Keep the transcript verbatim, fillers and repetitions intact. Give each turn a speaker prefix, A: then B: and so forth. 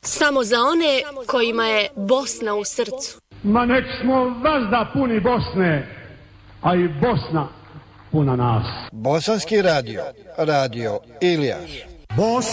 A: Samo za one kojima je Bosna u srcu.
B: Ma nek smo vazda puni Bosne, a i Bosna puna nas.
C: Bosanski radio, radio Ilijaš.
D: Bos